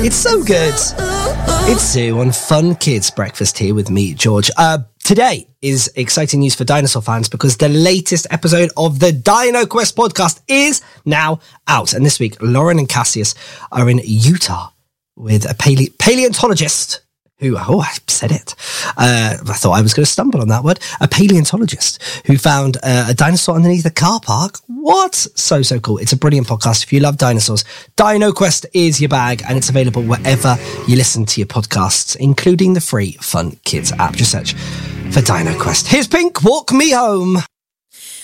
It's so good. It's Zoo on Fun Kids Breakfast here with me, George. Today is exciting news for dinosaur fans because the latest episode of the Dino Quest podcast is now out. And this week, Lauren and Cassius are in Utah with a paleontologist who, I said it. I thought I was going to stumble on that word. A paleontologist who found a dinosaur underneath a car park. What? So cool. It's a brilliant podcast. If you love dinosaurs, Dino Quest is your bag, and it's available wherever you listen to your podcasts, including the free Fun Kids app. Just search for Dino Quest. Here's Pink, Walk Me Home.